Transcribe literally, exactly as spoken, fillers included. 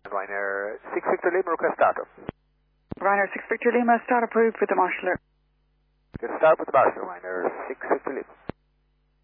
Ryanair six Victor Lima, request startup. Ryanair six Victor Lima, start approved with the Marshall. Get a start with the Marshall, Ryanair six Victor Lima.